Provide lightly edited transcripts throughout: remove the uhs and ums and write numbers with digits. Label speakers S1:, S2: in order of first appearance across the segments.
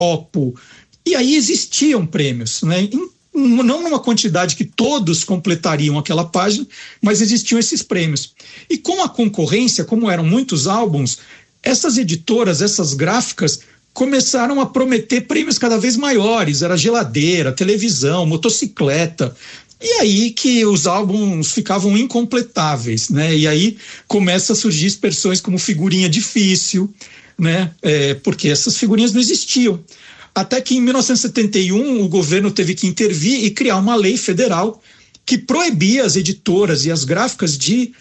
S1: copo. E aí existiam prêmios, né? Não numa quantidade que todos completariam aquela página, mas existiam esses prêmios. E com a concorrência, como eram muitos álbuns, essas editoras, essas gráficas, começaram a prometer prêmios cada vez maiores. Era geladeira, televisão, motocicleta. E aí que os álbuns ficavam incompletáveis, né? E aí começa a surgir expressões como figurinha difícil, né? Porque essas figurinhas não existiam. Até que em 1971 o governo teve que intervir e criar uma lei federal que proibia as editoras e as gráficas de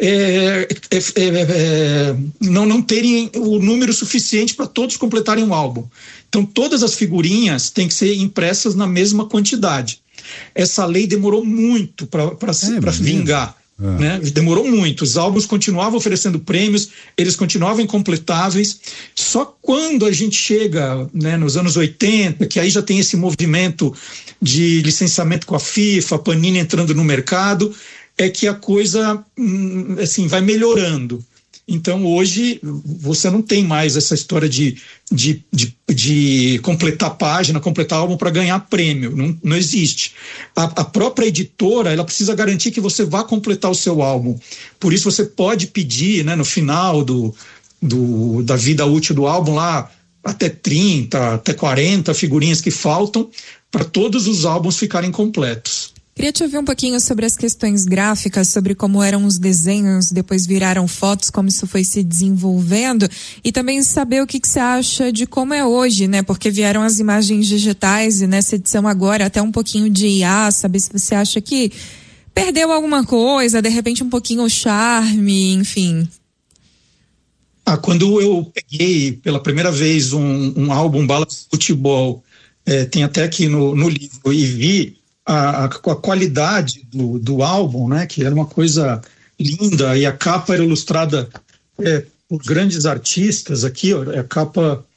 S1: não terem o número suficiente para todos completarem um álbum. Então todas as figurinhas têm que ser impressas na mesma quantidade. Essa lei demorou muito para vingar. Né? Demorou muito. Os álbuns continuavam oferecendo prêmios, eles continuavam incompletáveis. Só quando a gente chega, né, nos anos 80, que aí já tem esse movimento de licenciamento com a FIFA, a Panini entrando no mercado, é que a coisa assim, vai melhorando. Então hoje você não tem mais essa história de completar página, completar álbum para ganhar prêmio, não existe. A própria editora, ela precisa garantir que você vá completar o seu álbum. Por isso você pode pedir, né, no final da vida útil do álbum lá, até 30, até 40 figurinhas que faltam para todos os álbuns ficarem completos.
S2: Queria te ouvir um pouquinho sobre as questões gráficas, sobre como eram os desenhos, depois viraram fotos, como isso foi se desenvolvendo, e também saber o que você acha de como é hoje, né? Porque vieram as imagens digitais e nessa edição agora até um pouquinho de IA, saber se você acha que perdeu alguma coisa, de repente um pouquinho o charme, enfim.
S1: Quando eu peguei pela primeira vez um álbum Bala de Futebol, tem até aqui no livro, e vi a qualidade do álbum, né, que era uma coisa linda, e a capa era ilustrada por grandes artistas. Aqui, ó, a capa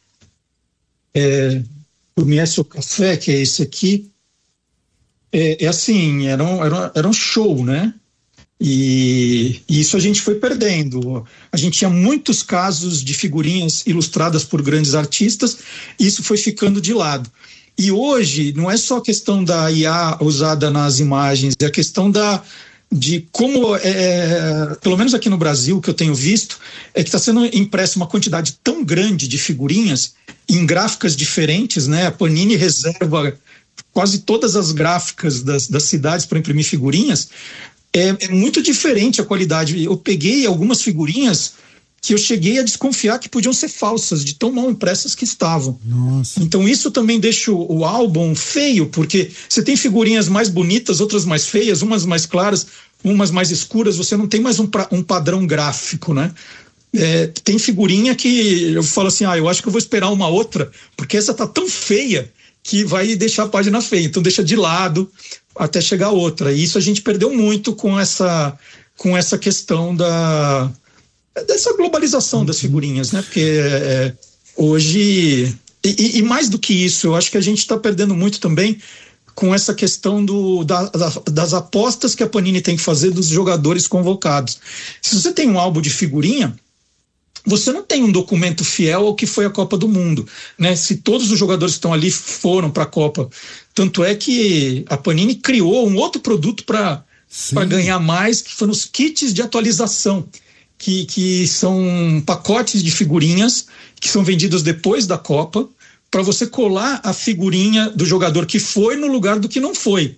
S1: do Miesio Café, que é esse aqui, assim, era um show, né? E isso a gente foi perdendo. A gente tinha muitos casos de figurinhas ilustradas por grandes artistas, e isso foi ficando de lado. E hoje não é só a questão da IA usada nas imagens, é a questão de como, pelo menos aqui no Brasil, que eu tenho visto, é que está sendo impressa uma quantidade tão grande de figurinhas em gráficas diferentes, né? A Panini reserva quase todas as gráficas das cidades para imprimir figurinhas. É muito diferente a qualidade. Eu peguei algumas figurinhas que eu cheguei a desconfiar que podiam ser falsas, de tão mal impressas que estavam.
S3: Nossa.
S1: Então isso também deixa o álbum feio, porque você tem figurinhas mais bonitas, outras mais feias, umas mais claras, umas mais escuras, você não tem mais um padrão gráfico, né? Tem figurinha que eu falo assim, eu acho que eu vou esperar uma outra, porque essa tá tão feia que vai deixar a página feia, então deixa de lado até chegar outra. E isso a gente perdeu muito com essa questão dessa globalização das figurinhas, né? Porque hoje, e mais do que isso, eu acho que a gente está perdendo muito também com essa questão das apostas que a Panini tem que fazer dos jogadores convocados. Se você tem um álbum de figurinha, você não tem um documento fiel ao que foi a Copa do Mundo, né? Se todos os jogadores que estão ali foram para a Copa. Tanto é que a Panini criou um outro produto para ganhar mais, que foram os kits de atualização, que são pacotes de figurinhas que são vendidos depois da Copa, para você colar a figurinha do jogador que foi no lugar do que não foi.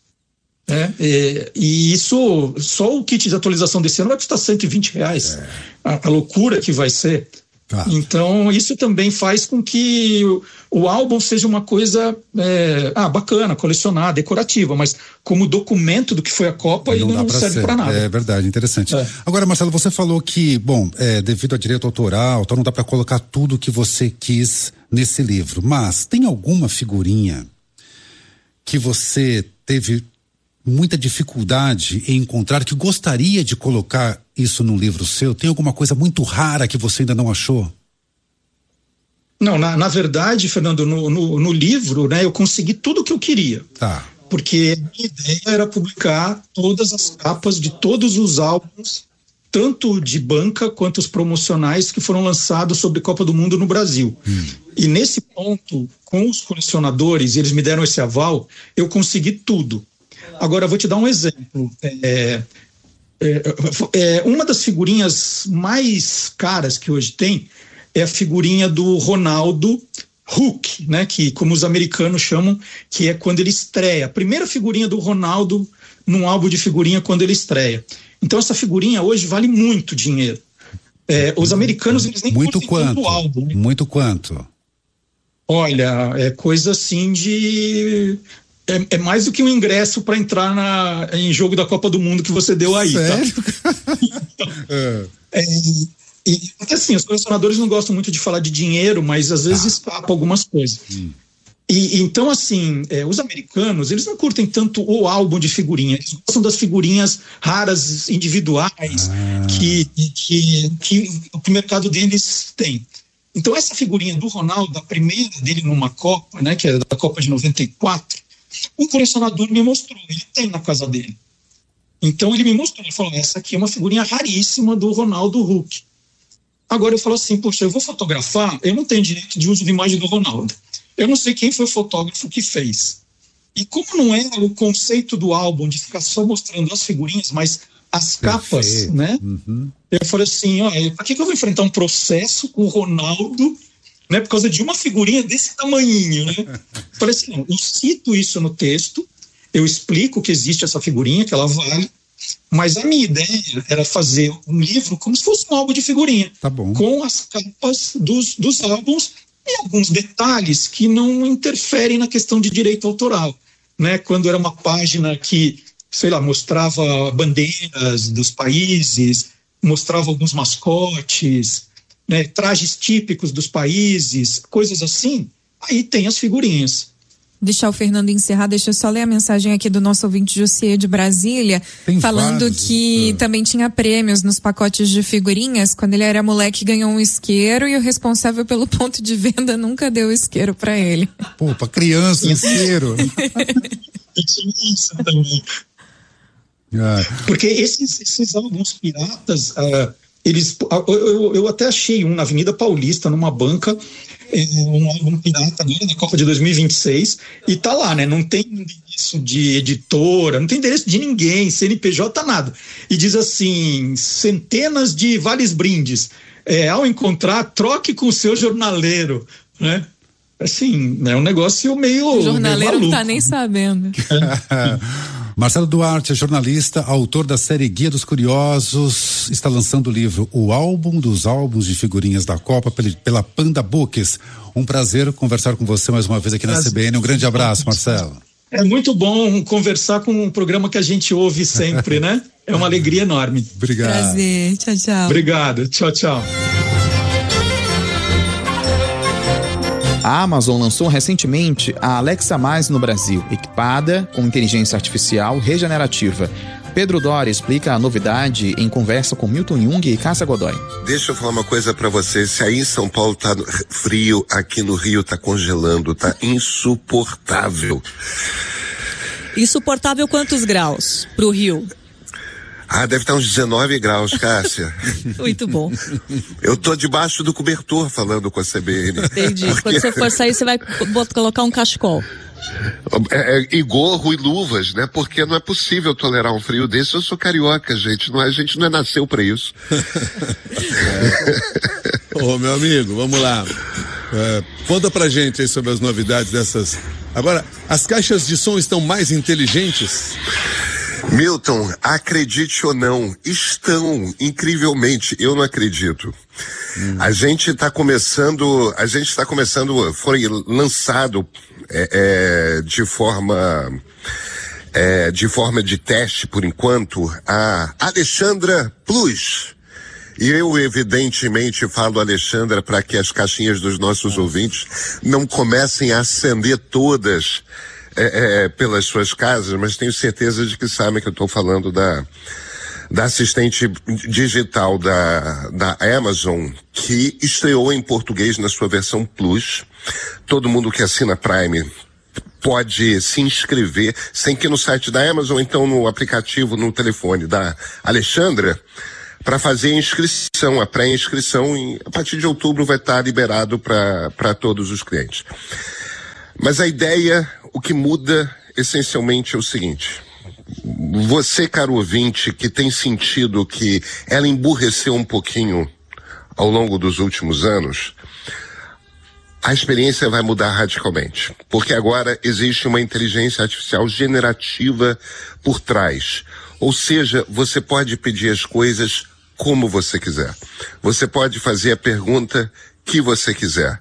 S1: E isso, só o kit de atualização desse ano vai custar R$120. A loucura que vai ser. Então isso também faz com que o álbum seja uma coisa bacana, colecionar, decorativa, mas como documento do que foi a Copa, ele não serve para nada.
S3: É verdade, interessante. Agora, Marcelo, você falou que, devido a direito autoral, então não dá para colocar tudo que você quis nesse livro, mas tem alguma figurinha que você teve muita dificuldade em encontrar, que gostaria de colocar isso no livro seu? Tem alguma coisa muito rara que você ainda não achou?
S1: Não, na verdade, Fernando, no livro, né, eu consegui tudo o que eu queria.
S3: Tá.
S1: Porque a minha ideia era publicar todas as capas de todos os álbuns tanto de banca quanto os promocionais que foram lançados sobre Copa do Mundo no Brasil. E nesse ponto, com os colecionadores, eles me deram esse aval, eu consegui tudo. Agora, eu vou te dar um exemplo. Uma das figurinhas mais caras que hoje tem é a figurinha do Ronaldo Hulk, né, que como os americanos chamam, que é quando ele estreia. A primeira figurinha do Ronaldo num álbum de figurinha quando ele estreia. Então essa figurinha hoje vale muito dinheiro. Os americanos, eles nem
S3: curtem tanto o álbum. Né? Muito quanto?
S1: Olha, é coisa assim de... É mais do que um ingresso para entrar em jogo da Copa do Mundo que você deu aí. Sério? Tá? Porque assim, os colecionadores não gostam muito de falar de dinheiro, mas às vezes escapa algumas coisas. E então, assim, os americanos, eles não curtem tanto o álbum de figurinha, eles gostam das figurinhas raras, individuais, que o mercado deles tem. Então, essa figurinha do Ronaldo, a primeira dele numa Copa, né, que é da Copa de 94, um colecionador me mostrou, ele tem na casa dele. Então, ele me mostrou, ele falou, essa aqui é uma figurinha raríssima do Ronaldo Hulk. Agora eu falo assim, poxa, eu vou fotografar, eu não tenho direito de uso de imagem do Ronaldo. Eu não sei quem foi o fotógrafo que fez. E como não é o conceito do álbum de ficar só mostrando as figurinhas, mas as capas, né? Eu falei assim, para que eu vou enfrentar um processo com o Ronaldo, né, por causa de uma figurinha desse tamanhinho, né? Eu falei assim, não, eu cito isso no texto, eu explico que existe essa figurinha, que ela vale, mas a minha ideia era fazer um livro como se fosse um álbum de figurinha, com as capas dos álbuns e alguns detalhes que não interferem na questão de direito autoral, né? Quando era uma página que, sei lá, mostrava bandeiras dos países, mostrava alguns mascotes, né, trajes típicos dos países, coisas assim, aí tem as figurinhas.
S2: Deixar o Fernando encerrar, deixa eu só ler a mensagem aqui do nosso ouvinte Josier de Brasília, falando que também tinha prêmios nos pacotes de figurinhas. Quando ele era moleque, ganhou um isqueiro e o responsável pelo ponto de venda nunca deu isqueiro pra ele.
S3: Pô, pra criança, isqueiro.
S1: Isso também. Porque esses álbuns piratas, eu até achei um na Avenida Paulista, numa banca, um álbum pirata agora da Copa de 2026, e tá lá, né? Não tem endereço de editora, não tem endereço de ninguém, CNPJ, nada. E diz assim, centenas de vales brindes. Ao encontrar, troque com o seu jornaleiro, né? Assim, é um negócio meio
S2: o jornaleiro
S1: meio
S2: não tá nem sabendo.
S3: Marcelo Duarte é jornalista, autor da série Guia dos Curiosos, está lançando o livro O Álbum dos Álbuns de Figurinhas da Copa pela Panda Books. Um prazer conversar com você mais uma vez aqui na CBN. Um grande abraço, Marcelo.
S1: É muito bom conversar com um programa que a gente ouve sempre, né? É uma alegria enorme.
S3: Obrigado.
S2: Prazer, tchau, tchau.
S1: Obrigado, tchau, tchau.
S4: A Amazon lançou recentemente a Alexa Mais no Brasil, equipada com inteligência artificial regenerativa. Pedro Dória explica a novidade em conversa com Milton Jung e Cássia Godoy.
S5: Deixa eu falar uma coisa pra vocês. Se aí em São Paulo tá frio, aqui no Rio tá congelando, tá insuportável.
S6: Insuportável quantos graus pro Rio?
S5: Deve estar uns 19 graus, Cássia.
S6: Muito bom.
S5: Eu tô debaixo do cobertor falando com a CBN.
S6: Entendi. Porque... Quando você for sair, você vai colocar um cachecol.
S5: E gorro e luvas, né? Porque não é possível tolerar um frio desse. Eu sou carioca, gente. A gente não nasceu pra isso.
S7: Ô, meu amigo, vamos lá. Conta pra gente aí sobre as novidades dessas. Agora, as caixas de som estão mais inteligentes?
S5: Milton, acredite ou não, estão, incrivelmente, eu não acredito. A gente está começando, foi lançado de forma de teste, por enquanto, a Alexandra Plus. E eu, evidentemente, falo Alexandra para que as caixinhas dos nossos ouvintes não comecem a acender todas pelas suas casas, mas tenho certeza de que sabem que eu estou falando da assistente digital da Amazon, que estreou em português na sua versão Plus. Todo mundo que assina Prime pode se inscrever, sem que no site da Amazon, então no aplicativo, no telefone da Alexandra, para fazer a inscrição, a pré-inscrição. A partir de outubro vai estar liberado para todos os clientes. Mas a ideia, o que muda essencialmente é o seguinte: você, caro ouvinte, que tem sentido que ela emburreceu um pouquinho ao longo dos últimos anos, a experiência vai mudar radicalmente, porque agora existe uma inteligência artificial generativa por trás. Ou seja, você pode pedir as coisas como você quiser. Você pode fazer a pergunta que você quiser.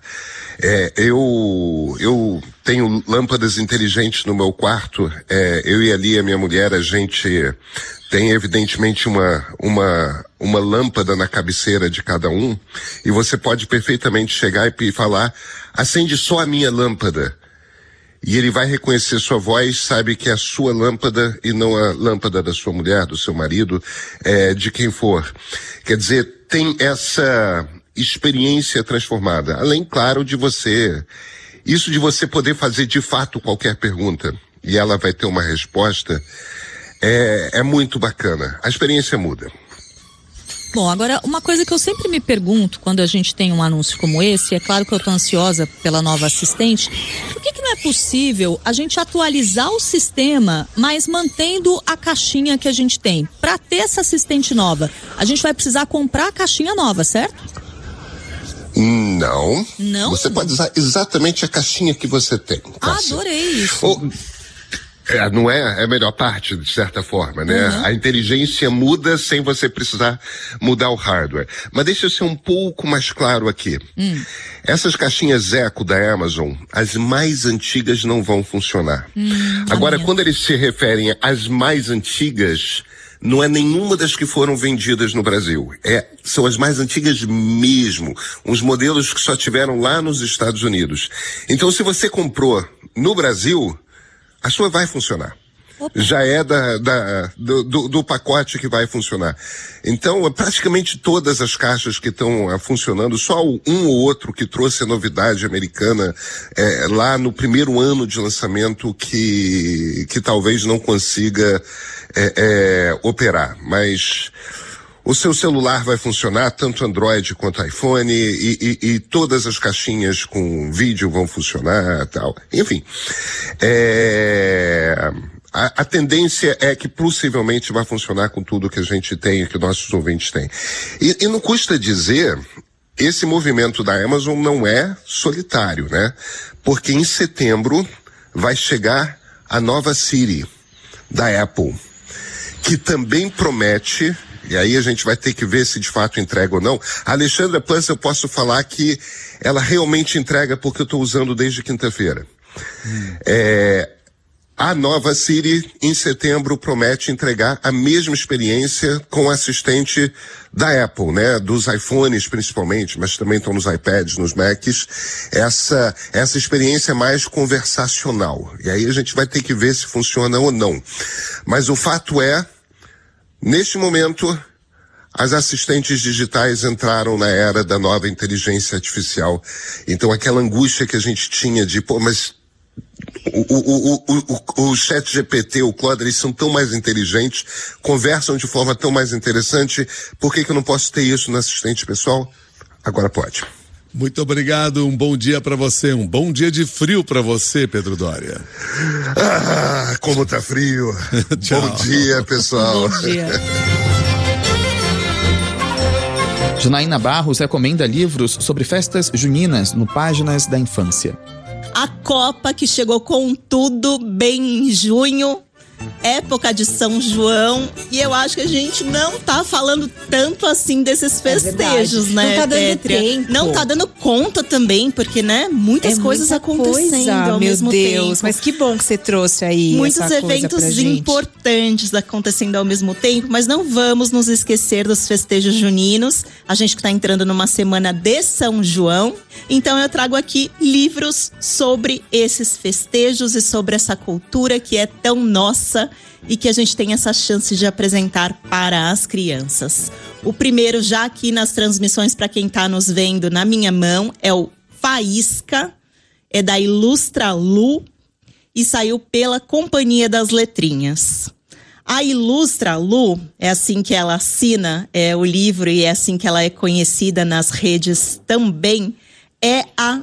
S5: Eu tenho lâmpadas inteligentes no meu quarto. Eu e a Lia, minha mulher, a gente tem evidentemente uma lâmpada na cabeceira de cada um, e você pode perfeitamente chegar e falar: acende só a minha lâmpada. E ele vai reconhecer sua voz, sabe que é a sua lâmpada e não a lâmpada da sua mulher, do seu marido, de quem for. Quer dizer, tem essa experiência transformada. Além, claro, de você poder fazer de fato qualquer pergunta e ela vai ter uma resposta, é muito bacana. A experiência muda.
S6: Bom, agora uma coisa que eu sempre me pergunto quando a gente tem um anúncio como esse, é claro que eu tô ansiosa pela nova assistente, por que não é possível a gente atualizar o sistema, mas mantendo a caixinha que a gente tem? Para ter essa assistente nova, a gente vai precisar comprar a caixinha nova, certo?
S5: Não.
S6: Não?
S5: Você pode usar exatamente a caixinha que você tem.
S6: Adorei isso.
S5: Não é a melhor parte, de certa forma, né?
S6: Uhum.
S5: A inteligência muda sem você precisar mudar o hardware. Mas deixa eu ser um pouco mais claro aqui. Essas caixinhas Echo da Amazon, as mais antigas não vão funcionar. Agora, quando eles se referem às mais antigas, não é nenhuma das que foram vendidas no Brasil. São as mais antigas mesmo. Uns modelos que só tiveram lá nos Estados Unidos. Então, se você comprou no Brasil, a sua vai funcionar. Opa. Já é do pacote que vai funcionar. Então, praticamente todas as caixas que estão funcionando, só um ou outro que trouxe a novidade americana lá no primeiro ano de lançamento que talvez não consiga operar. Mas o seu celular vai funcionar, tanto Android quanto iPhone, e todas as caixinhas com vídeo vão funcionar, tal. Enfim, a tendência é que possivelmente vai funcionar com tudo que a gente tem, que nossos ouvintes têm. E não custa dizer, esse movimento da Amazon não é solitário, né? Porque em setembro vai chegar a nova Siri da Apple, que também promete. E aí a gente vai ter que ver se de fato entrega ou não. A Alexandra Plus, eu posso falar que ela realmente entrega, porque eu estou usando desde quinta-feira. A nova Siri, em setembro, promete entregar a mesma experiência com o assistente da Apple, né? Dos iPhones principalmente, mas também estão nos iPads, nos Macs. Essa experiência mais conversacional. E aí a gente vai ter que ver se funciona ou não. Mas o fato é, neste momento, as assistentes digitais entraram na era da nova inteligência artificial. Então, aquela angústia que a gente tinha de, mas o ChatGPT, o Claude, eles são tão mais inteligentes, conversam de forma tão mais interessante, por que eu não posso ter isso no assistente pessoal? Agora pode.
S7: Muito obrigado, um bom dia para você, um bom dia de frio para você, Pedro Doria.
S5: Como tá frio. Bom dia, pessoal.
S6: Bom dia.
S4: Janaína Barros recomenda livros sobre festas juninas no Páginas da Infância.
S6: A Copa que chegou com tudo bem em junho, época de São João, e eu acho que a gente não tá falando tanto assim desses festejos, né,
S8: não tá dando
S6: Pétria?
S8: tempo.
S6: Não tá dando conta também, porque, né, muitas coisas acontecendo ao mesmo tempo.
S8: Meu Deus, mas que bom que você trouxe aí
S6: muitos
S8: essa
S6: eventos
S8: coisa pra gente.
S6: importantes acontecendo ao mesmo tempo, mas não vamos nos esquecer dos festejos juninos. A gente que tá entrando numa semana de São João, então eu trago aqui livros sobre esses festejos e sobre essa cultura que é tão nossa e que a gente tem essa chance de apresentar para as crianças. O primeiro, já aqui nas transmissões, para quem está nos vendo na minha mão, é o Faísca, é da Ilustra Lu e saiu pela Companhia das Letrinhas. A Ilustra Lu, é assim que ela assina o livro e é assim que ela é conhecida nas redes também, é a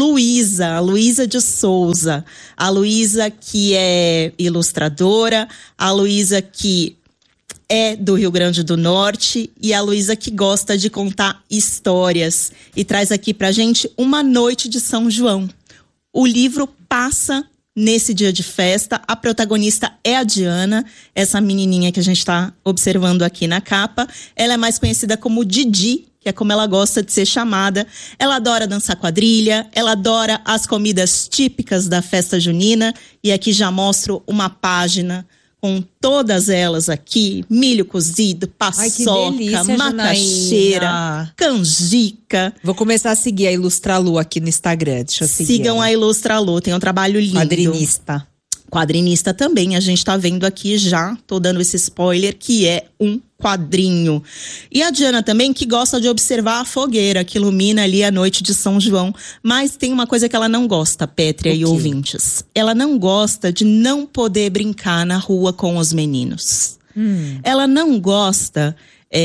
S6: Luísa de Souza. A Luísa que é ilustradora, a Luísa que é do Rio Grande do Norte e a Luísa que gosta de contar histórias e traz aqui pra gente Uma Noite de São João. O livro passa nesse dia de festa. A protagonista é a Diana, essa menininha que a gente está observando aqui na capa. Ela é mais conhecida como Didi, que é como ela gosta de ser chamada. Ela adora dançar quadrilha, ela adora as comidas típicas da festa junina. E aqui já mostro uma página com todas elas aqui: milho cozido, paçoca,
S8: delícia,
S6: macaxeira,
S8: Janaína.
S6: canjica.
S8: Vou começar a seguir a Ilustra Lu aqui no Instagram. Deixa eu seguir.
S6: Sigam a Ilustra Lu, tem um trabalho lindo. Quadrinista também, a gente tá vendo aqui já, tô dando esse spoiler, que é um quadrinho. E a Diana também, que gosta de observar a fogueira, que ilumina ali a noite de São João. Mas tem uma coisa que ela não gosta, Pétria e ouvintes. Ela não gosta de não poder brincar na rua com os meninos. Ela não gosta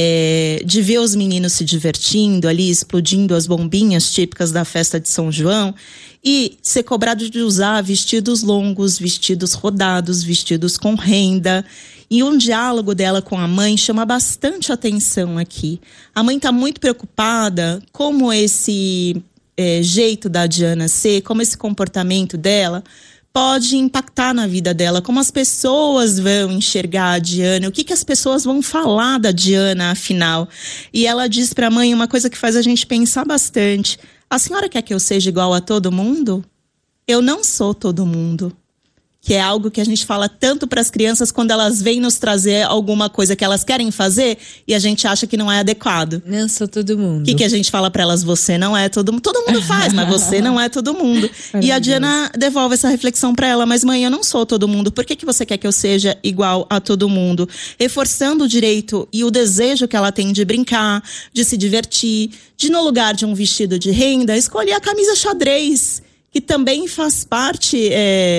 S6: de ver os meninos se divertindo ali, explodindo as bombinhas típicas da festa de São João, e ser cobrado de usar vestidos longos, vestidos rodados, vestidos com renda. E um diálogo dela com a mãe chama bastante atenção aqui. A mãe está muito preocupada como esse jeito da Diana ser, como esse comportamento dela pode impactar na vida dela, como as pessoas vão enxergar a Diana, o que as pessoas vão falar da Diana, afinal. E ela diz para a mãe uma coisa que faz a gente pensar bastante: a senhora quer que eu seja igual a todo mundo? Eu não sou todo mundo. Que é algo que a gente fala tanto para as crianças quando elas vêm nos trazer alguma coisa que elas querem fazer e a gente acha que não é adequado.
S8: Não sou todo mundo.
S6: O que a gente fala para elas? Você não é todo mundo. Todo mundo faz, mas você não é todo mundo. E a Diana devolve essa reflexão para ela: mas mãe, eu não sou todo mundo. Por que você quer que eu seja igual a todo mundo? Reforçando o direito e o desejo que ela tem de brincar, de se divertir, de, no lugar de um vestido de renda, escolher a camisa xadrez, que também faz parte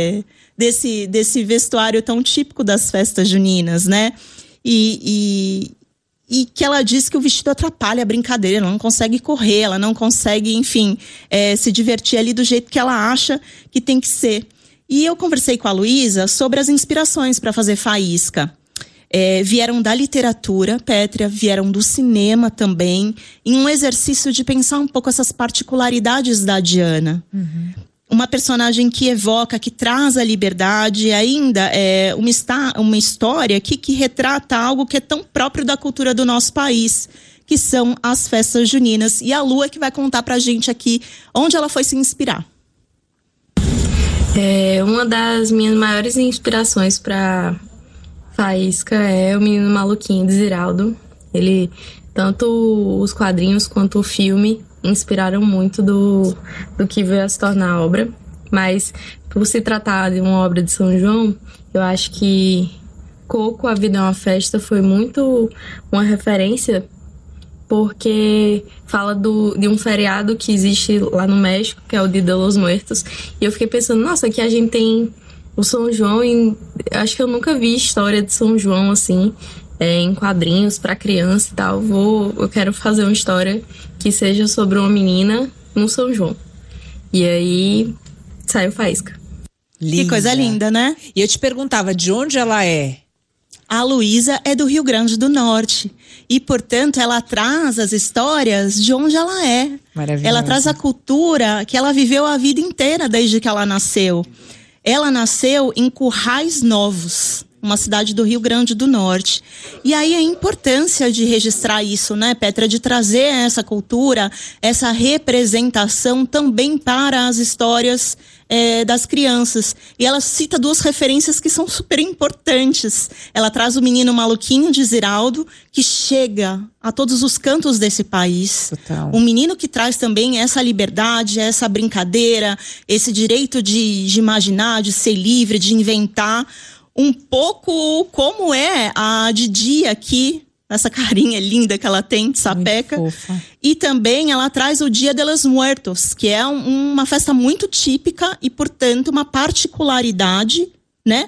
S6: desse vestuário tão típico das festas juninas, né? E que ela diz que o vestido atrapalha a brincadeira, ela não consegue correr, ela não consegue, enfim, se divertir ali do jeito que ela acha que tem que ser. E eu conversei com a Luísa sobre as inspirações para fazer faísca. Vieram da literatura, Pétria, vieram do cinema também, em um exercício de pensar um pouco essas particularidades da Diana. Uma personagem que evoca, que traz a liberdade, e ainda uma história aqui que retrata algo que é tão próprio da cultura do nosso país, que são as festas juninas. E a Lu é que vai contar pra gente aqui onde ela foi se inspirar.
S9: Uma das minhas maiores inspirações para faísca é o Menino Maluquinho de Ziraldo. Ele, tanto os quadrinhos quanto o filme, inspiraram muito do que veio a se tornar a obra. Mas, por se tratar de uma obra de São João, eu acho que Coco, A Vida é uma Festa, foi muito uma referência, porque fala de um feriado que existe lá no México, que é o Dia de los Muertos. E eu fiquei pensando, nossa, aqui a gente tem o São João, e acho que eu nunca vi história de São João assim, em quadrinhos para criança e tal. Eu quero fazer uma história que seja sobre uma menina no São João. E aí saiu Faísca.
S6: Que coisa linda, né?
S8: E eu te perguntava, de onde ela é?
S6: A Luísa é do Rio Grande do Norte. E, portanto, ela traz as histórias de onde ela é.
S8: Maravilhoso.
S6: Ela traz a cultura que ela viveu a vida inteira desde que ela nasceu. Ela nasceu em Currais Novos, uma cidade do Rio Grande do Norte. E aí a importância de registrar isso, né, Pétria? De trazer essa cultura, essa representação também para as histórias das crianças. E ela cita duas referências que são super importantes. Ela traz o Menino Maluquinho de Ziraldo, que chega a todos os cantos desse país.
S8: Total.
S6: Um menino que traz também essa liberdade, essa brincadeira, esse direito de imaginar, de ser livre, de inventar. Um pouco como é a Didi aqui, essa carinha linda que ela tem de sapeca. E também ela traz o Dia de los Muertos, que é uma festa muito típica e, portanto, uma particularidade, né?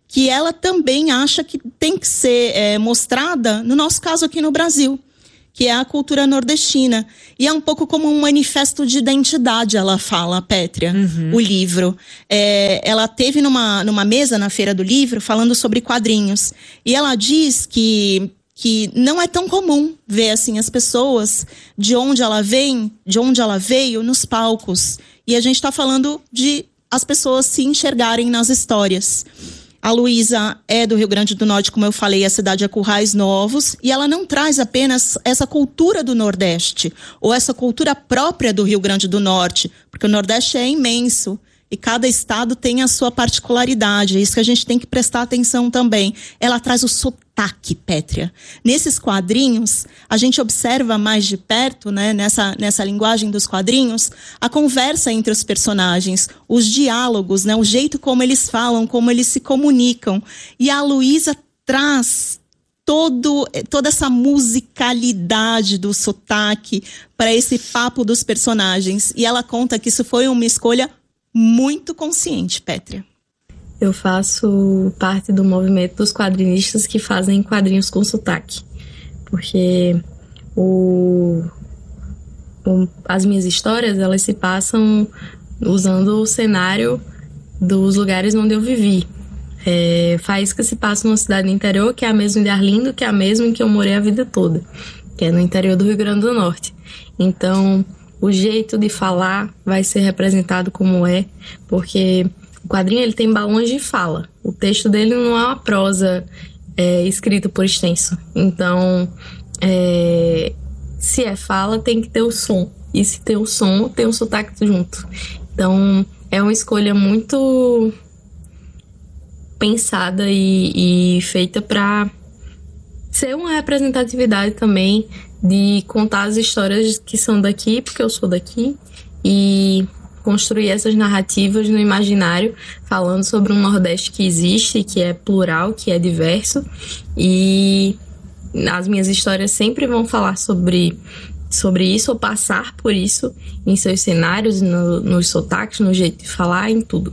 S6: que ela também acha que tem que ser mostrada, no nosso caso aqui no Brasil, que é a cultura nordestina. E é um pouco como um manifesto de identidade, ela fala, Pétria, o livro. Ela teve numa mesa na Feira do Livro falando sobre quadrinhos. E ela diz que não é tão comum ver assim as pessoas de onde ela vem, de onde ela veio, nos palcos. E a gente está falando de as pessoas se enxergarem nas histórias. A Luísa é do Rio Grande do Norte, como eu falei, a cidade é Currais Novos, e ela não traz apenas essa cultura do Nordeste, ou essa cultura própria do Rio Grande do Norte, porque o Nordeste é imenso, e cada estado tem a sua particularidade, é isso que a gente tem que prestar atenção também. Ela traz o sotaque, Pétria. Nesses quadrinhos, a gente observa mais de perto, né, nessa linguagem dos quadrinhos, a conversa entre os personagens, os diálogos, né, o jeito como eles falam, como eles se comunicam. E a Luísa traz toda essa musicalidade do sotaque para esse papo dos personagens. E ela conta que isso foi uma escolha muito consciente, Pétria.
S9: Eu faço parte do movimento dos quadrinistas que fazem quadrinhos com sotaque. Porque as minhas histórias, elas se passam usando o cenário dos lugares onde eu vivi. Faísca se passa numa cidade do interior, que é a mesma de Arlindo, que é a mesma em que eu morei a vida toda, que é no interior do Rio Grande do Norte. Então, o jeito de falar vai ser representado como porque o quadrinho ele tem balões de fala. O texto dele não é uma prosa escrita por extenso. Então, se é fala, tem que ter o som. E se tem o som, tem o sotaque junto. Então, é uma escolha muito pensada e feita para ser uma representatividade também, de contar as histórias que são daqui, porque eu sou daqui, e construir essas narrativas no imaginário, falando sobre um Nordeste que existe, que é plural, que é diverso, e as minhas histórias sempre vão falar sobre isso, ou passar por isso, em seus cenários, nos sotaques, no jeito de falar, em tudo.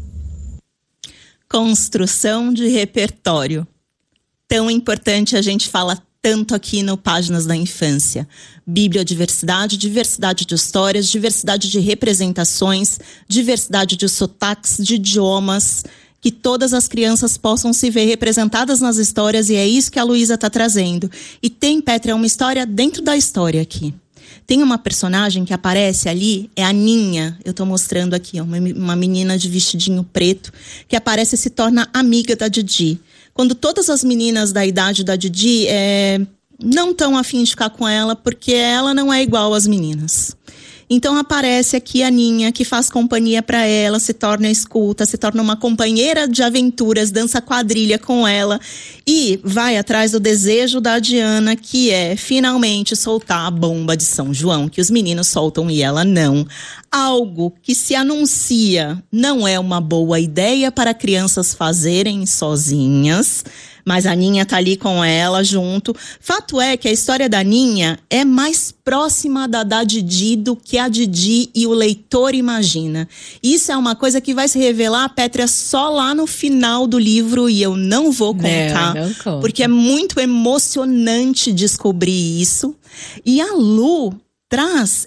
S6: Construção de repertório. Tão importante, a gente fala tanto aqui no Páginas da Infância. Bibliodiversidade, diversidade de histórias, diversidade de representações, diversidade de sotaques, de idiomas, que todas as crianças possam se ver representadas nas histórias, e é isso que a Luísa está trazendo. E tem, Pétria, uma história dentro da história aqui. Tem uma personagem que aparece ali, é a Ninha, eu estou mostrando aqui, uma menina de vestidinho preto, que aparece e se torna amiga da Didi. Quando todas as meninas da idade da Didi não estão a fim de ficar com ela, porque ela não é igual às meninas. Então aparece aqui a Ninha, que faz companhia para ela, se torna escuta, se torna uma companheira de aventuras, dança quadrilha com ela e vai atrás do desejo da Diana, que é finalmente soltar a bomba de São João, que os meninos soltam e ela não. Algo que se anuncia não é uma boa ideia para crianças fazerem sozinhas, mas a Ninha tá ali com ela junto. Fato é que a história da Ninha é mais próxima da Didi do que a Didi e o leitor imagina. Isso é uma coisa que vai se revelar, Pétria, só lá no final do livro, e eu não vou contar, porque é muito emocionante descobrir isso. E a Lu traz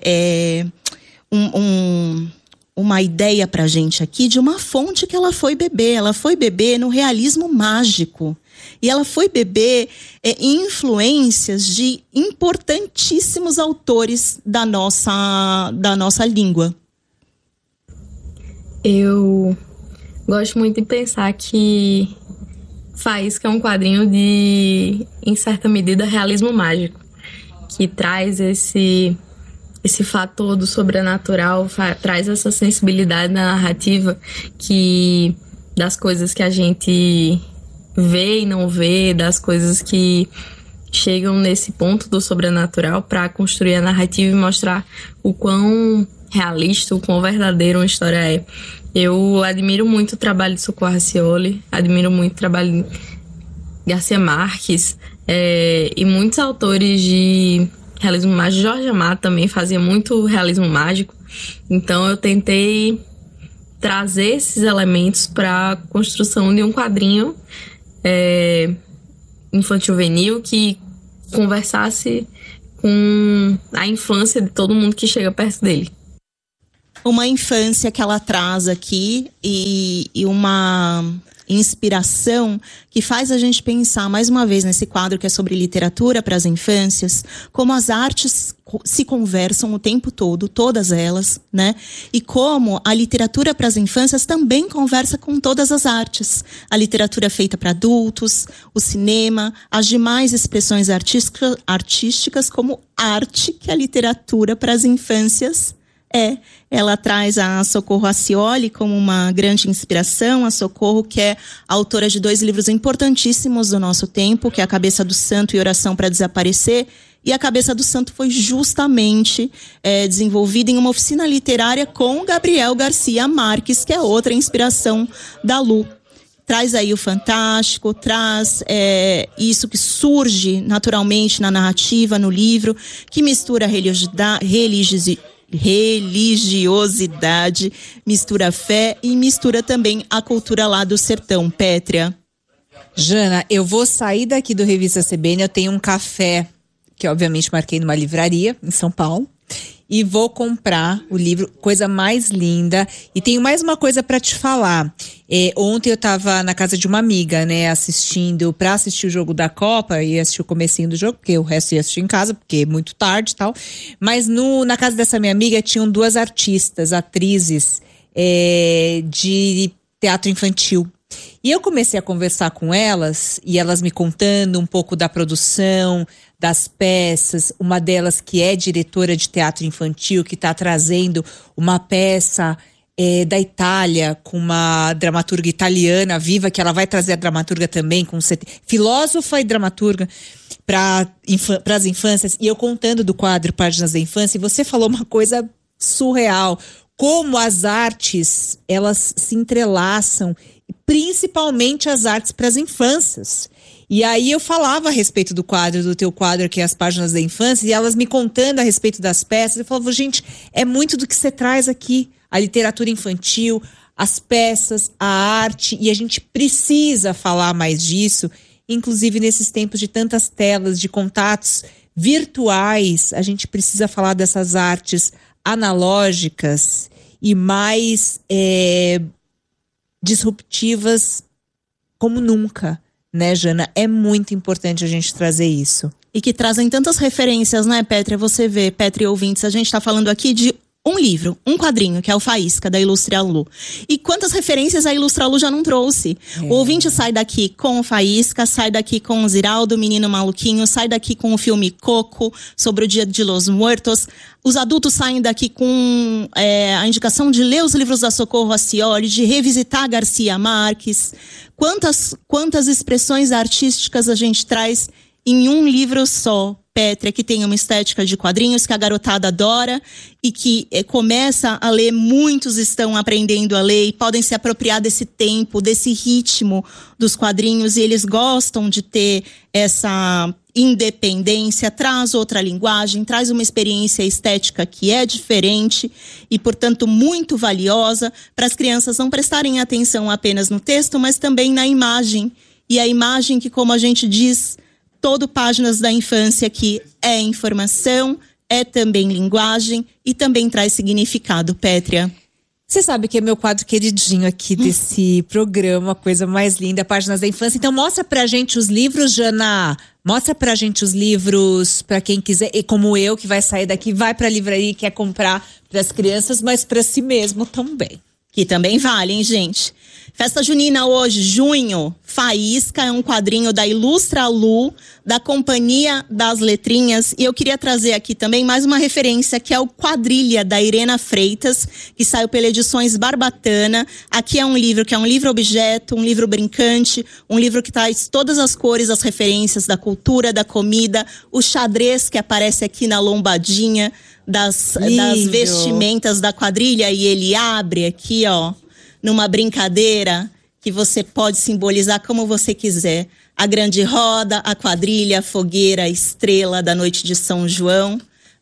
S6: uma ideia pra gente aqui de uma fonte que ela foi beber. Ela foi beber no realismo mágico. E ela foi beber influências de importantíssimos autores da nossa língua.
S9: Eu gosto muito de pensar que Faísca é um quadrinho de, em certa medida, realismo mágico, que traz esse fator do sobrenatural, traz essa sensibilidade na narrativa, que das coisas que a gente vê e não vê, das coisas que chegam nesse ponto do sobrenatural para construir a narrativa e mostrar o quão realista, o quão verdadeiro uma história é. Eu admiro muito o trabalho de Socorro Racioli, admiro muito o trabalho de Garcia Marques e muitos autores de realismo mágico. Jorge Amado também fazia muito realismo mágico. Então eu tentei trazer esses elementos para a construção de um quadrinho infantil-juvenil que conversasse com a infância de todo mundo que chega perto dele.
S6: Uma infância que ela traz aqui e uma inspiração que faz a gente pensar mais uma vez nesse quadro que é sobre literatura para as infâncias, como as artes se conversam o tempo todo, todas elas, né? E como a literatura para as infâncias também conversa com todas as artes. A literatura feita para adultos, o cinema, as demais expressões artísticas como arte que a literatura para as infâncias ela traz a Socorro Acioli como uma grande inspiração. A Socorro, que é autora de 2 livros importantíssimos do nosso tempo, que é A Cabeça do Santo e Oração para Desaparecer. E A Cabeça do Santo foi justamente desenvolvida em uma oficina literária com Gabriel Garcia Marques, que é outra inspiração da Lu. Traz aí o fantástico, traz isso que surge naturalmente na narrativa, no livro, que mistura religiosidade, mistura fé e mistura também a cultura lá do sertão. Pétria.
S8: Jana, eu vou sair daqui do Revista CBN, eu tenho um café que obviamente marquei numa livraria em São Paulo e vou comprar o livro, coisa mais linda. E tenho mais uma coisa para te falar. Ontem eu tava na casa de uma amiga, né, pra assistir o jogo da Copa, ia assistir o comecinho do jogo, porque o resto ia assistir em casa, porque é muito tarde e tal. Mas na casa dessa minha amiga tinham 2 atrizes de teatro infantil. E eu comecei a conversar com elas, e elas me contando um pouco da produção, das peças. Uma delas que é diretora de teatro infantil, que está trazendo uma peça da Itália, com uma dramaturga italiana viva, que ela vai trazer a dramaturga também, filósofa e dramaturga para as infâncias. E eu contando do quadro Páginas da Infância, e você falou uma coisa surreal, como as artes, elas se entrelaçam, principalmente as artes para as infâncias. E aí eu falava a respeito do teu quadro, que é As Páginas da Infância, e elas me contando a respeito das peças. Eu falava, gente, é muito do que você traz aqui. A literatura infantil, as peças, a arte, e a gente precisa falar mais disso, inclusive nesses tempos de tantas telas, de contatos virtuais. A gente precisa falar dessas artes analógicas e mais disruptivas como nunca, né, Jana? É muito importante a gente trazer isso.
S6: E que trazem tantas referências, né, Pétria? Você vê, Pétria e ouvintes, a gente está falando aqui de um livro, um quadrinho, que é o Faísca, da Ilustre Lu. E quantas referências a Ilustre Lu já não trouxe? O ouvinte sai daqui com o Faísca, sai daqui com o Ziraldo, o Menino Maluquinho, sai daqui com o filme Coco, sobre o Dia de los Muertos. Os adultos saem daqui com a indicação de ler os livros da Socorro Acioli, de revisitar Garcia Marques. Quantas expressões artísticas a gente traz em um livro só, Pétria, que tem uma estética de quadrinhos que a garotada adora e que começa a ler, muitos estão aprendendo a ler e podem se apropriar desse tempo, desse ritmo dos quadrinhos, e eles gostam de ter essa independência, traz outra linguagem, traz uma experiência estética que é diferente e, portanto, muito valiosa para as crianças não prestarem atenção apenas no texto, mas também na imagem. E a imagem que, como a gente diz, todo Páginas da Infância aqui é informação, é também linguagem e também traz significado, Pétria.
S8: Você sabe que é meu quadro queridinho aqui desse programa, coisa mais linda, Páginas da Infância. Então mostra pra gente os livros, Jana. Mostra pra gente os livros pra quem quiser, e como eu, que vai sair daqui, vai pra livraria e quer comprar pras crianças, mas pra si mesmo também.
S6: Que também vale, hein, gente? Festa junina hoje, junho, Faísca, é um quadrinho da Ilustra Lu, da Companhia das Letrinhas. E eu queria trazer aqui também mais uma referência, que é o Quadrilha, da Irena Freitas, que saiu pela Edições Barbatana. Aqui é um livro que é um livro-objeto, um livro brincante, um livro que traz todas as cores, as referências da cultura, da comida, o xadrez que aparece aqui na lombadinha das vestimentas da quadrilha, e ele abre aqui, ó, numa brincadeira que você pode simbolizar como você quiser. A grande roda, a quadrilha, a fogueira, a estrela da noite de São João.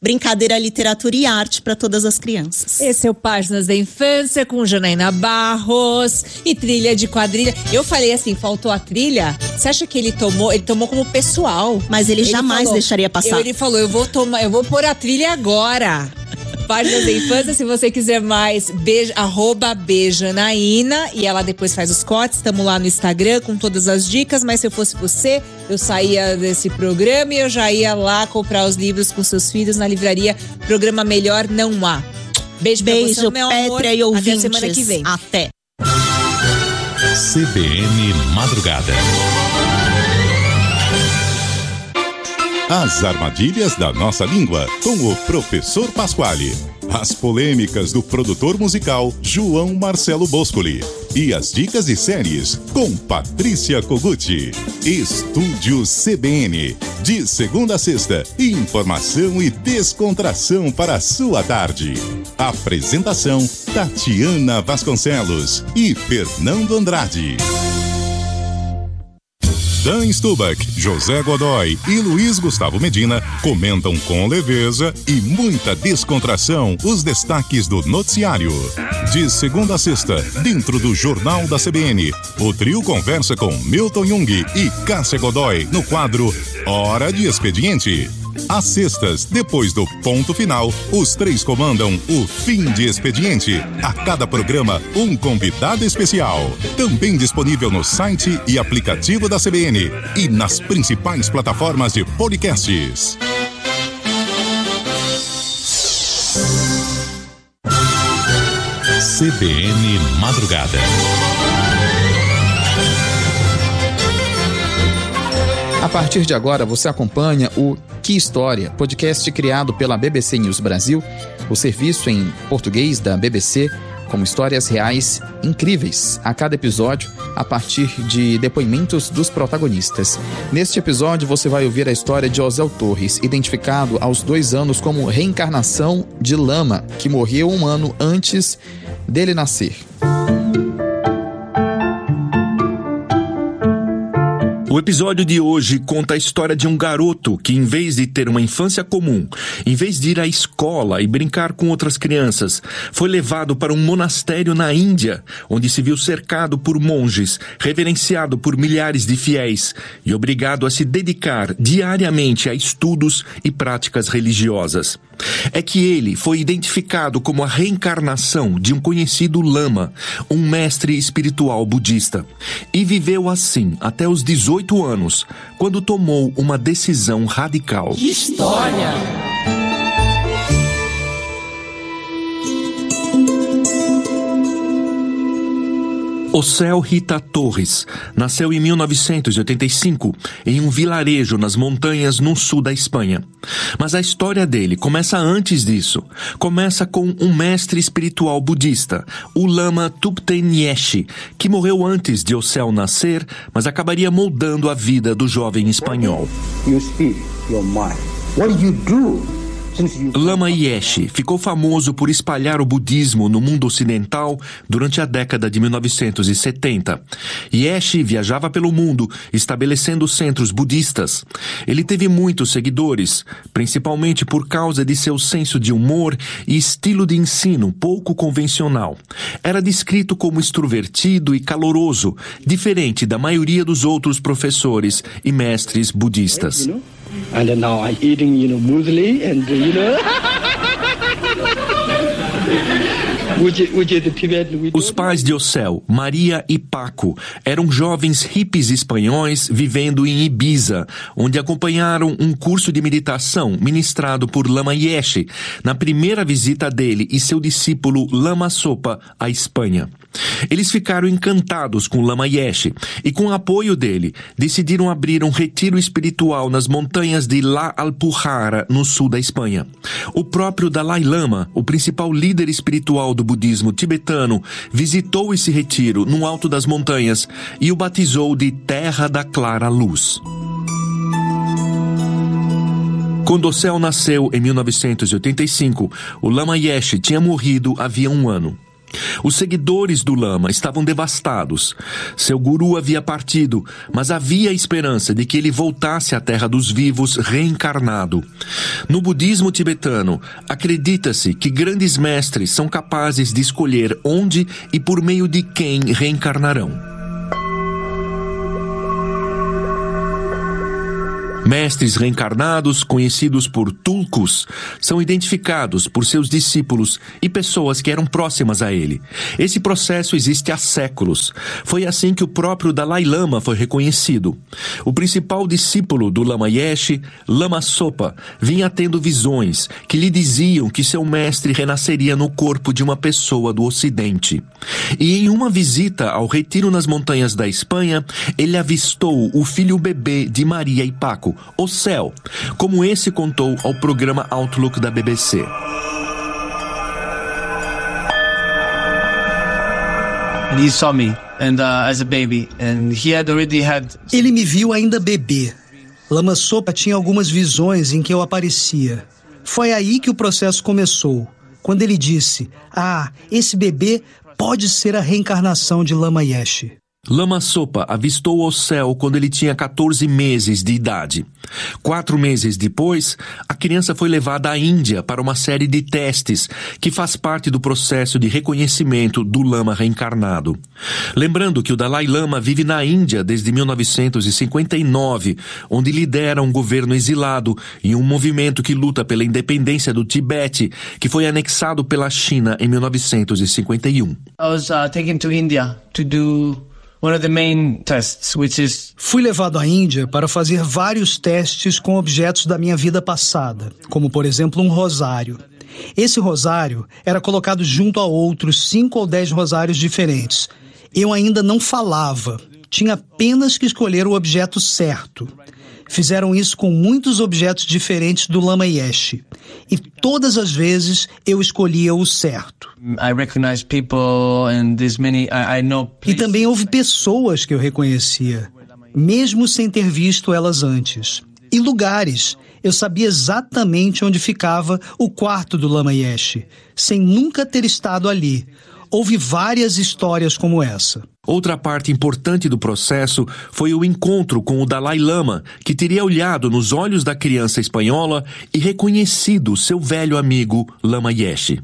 S6: brincadeira, literatura e arte para todas as crianças.
S8: Esse é o Páginas da Infância com Janaína Barros e trilha de quadrilha. Eu falei assim, faltou a trilha? Você acha que ele tomou como pessoal?
S6: Mas ele jamais deixaria passar.
S8: Ele falou, eu vou pôr a trilha agora. Páginas da Infância, se você quiser mais, @Bejanaína, e ela depois faz os cortes. Estamos lá no Instagram com todas as dicas, mas se eu fosse você, eu saía desse programa e eu já ia lá comprar os livros com seus filhos na livraria. Programa melhor não há. Beijo pra você, meu amor.
S6: Pétrea e ouvintes.
S8: Até semana que vem.
S6: Até.
S10: CBN Madrugada. As armadilhas da nossa língua, com o professor Pasquale. As polêmicas do produtor musical João Marcelo Boscoli. E as dicas de séries com Patrícia Koguchi. Estúdio CBN. De segunda a sexta, informação e descontração para a sua tarde. Apresentação Tatiana Vasconcelos e Fernando Andrade. Dan Stubach, José Godoy e Luiz Gustavo Medina comentam com leveza e muita descontração os destaques do noticiário. De segunda a sexta, dentro do Jornal da CBN, o trio conversa com Milton Jung e Cássia Godoy no quadro Hora de Expediente. Às sextas, depois do ponto final, os três comandam o Fim de Expediente. A cada programa, um convidado especial. Também disponível no site e aplicativo da CBN e nas principais plataformas de podcasts. CBN Madrugada.
S4: A partir de agora, você acompanha o Que História, podcast criado pela BBC News Brasil, o serviço em português da BBC, com histórias reais incríveis a cada episódio, a partir de depoimentos dos protagonistas. Neste episódio, você vai ouvir a história de Osel Torres, identificado aos 2 anos como reencarnação de Lama, que morreu 1 ano antes dele nascer.
S11: O episódio de hoje conta a história de um garoto que, em vez de ter uma infância comum, em vez de ir à escola e brincar com outras crianças, foi levado para um monastério na Índia, onde se viu cercado por monges, reverenciado por milhares de fiéis e obrigado a se dedicar diariamente a estudos e práticas religiosas. É que ele foi identificado como a reencarnação de um conhecido lama, um mestre espiritual budista, e viveu assim até os 18 anos, quando tomou uma decisão radical.
S12: Que história!
S11: Osel Rita Torres nasceu em 1985 em um vilarejo nas montanhas no sul da Espanha. Mas a história dele começa antes disso. Começa com um mestre espiritual budista, o Lama Thubten Nyeshe, que morreu antes de Osel nascer, mas acabaria moldando a vida do jovem espanhol.
S12: You speak your mind. What do you do?
S11: Lama Yeshe ficou famoso por espalhar o budismo no mundo ocidental durante a década de 1970. Yeshe viajava pelo mundo, estabelecendo centros budistas. Ele teve muitos seguidores, principalmente por causa de seu senso de humor e estilo de ensino pouco convencional. Era descrito como extrovertido e caloroso, diferente da maioria dos outros professores e mestres budistas.
S12: And now I'm eating, muesli and,
S11: Os pais de Osel, Maria e Paco, eram jovens hippies espanhóis vivendo em Ibiza, onde acompanharam um curso de meditação ministrado por Lama Yeshe na primeira visita dele e seu discípulo Lama Zopa à Espanha. Eles ficaram encantados com Lama Yeshe e, com o apoio dele, decidiram abrir um retiro espiritual nas montanhas de La Alpujarra, no sul da Espanha. O próprio Dalai Lama, o principal líder espiritual do budismo tibetano, visitou esse retiro no alto das montanhas e o batizou de Terra da Clara Luz. Quando Osel nasceu em 1985, o Lama Yeshe tinha morrido havia 1 ano. Os seguidores do Lama estavam devastados. Seu guru havia partido, mas havia esperança de que ele voltasse à terra dos vivos reencarnado. No budismo tibetano, acredita-se que grandes mestres são capazes de escolher onde e por meio de quem reencarnarão. Mestres reencarnados, conhecidos por tulkus, são identificados por seus discípulos e pessoas que eram próximas a ele. Esse processo existe há séculos. Foi assim que o próprio Dalai Lama foi reconhecido. O principal discípulo do Lama Yeshe, Lama Zopa, vinha tendo visões que lhe diziam que seu mestre renasceria no corpo de uma pessoa do Ocidente. E em uma visita ao retiro nas montanhas da Espanha, ele avistou o filho bebê de Maria e Paco, o Céu, como esse contou ao programa Outlook da BBC.
S13: He saw me as a baby, and he had already had...
S14: Ele me viu ainda bebê. Lama Zopa tinha algumas visões em que eu aparecia. Foi aí que o processo começou, quando ele disse: esse bebê pode ser a reencarnação de Lama Yeshe.
S11: Lama Zopa avistou o Céu quando ele tinha 14 meses de idade. 4 meses depois, a criança foi levada à Índia para uma série de testes que faz parte do processo de reconhecimento do Lama reencarnado. Lembrando que o Dalai Lama vive na Índia desde 1959, onde lidera um governo exilado e um movimento que luta pela independência do Tibete, que foi anexado pela China em 1951.
S13: I was taken to India to do one of the main tests, which is...
S14: Fui levado à Índia para fazer vários testes com objetos da minha vida passada, como por exemplo um rosário. Esse rosário era colocado junto a outros 5 ou 10 rosários diferentes. Eu ainda não falava, tinha apenas que escolher o objeto certo. Fizeram isso com muitos objetos diferentes do Lama Yeshe. E todas as vezes eu escolhia o certo. E também houve pessoas que eu reconhecia, mesmo sem ter visto elas antes. E lugares. Eu sabia exatamente onde ficava o quarto do Lama Yeshe, sem nunca ter estado ali. Houve várias histórias como essa.
S11: Outra parte importante do processo foi o encontro com o Dalai Lama, que teria olhado nos olhos da criança espanhola e reconhecido seu velho amigo Lama Yeshe.